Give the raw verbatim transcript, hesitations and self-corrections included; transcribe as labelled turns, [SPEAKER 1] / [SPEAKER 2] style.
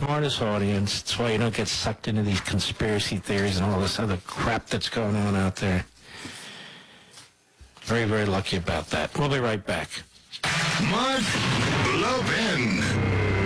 [SPEAKER 1] smartest audience. That's why you don't get sucked into these conspiracy theories and all this other crap that's going on out there. Very, very lucky about that. We'll be right back.
[SPEAKER 2] Mark Levin.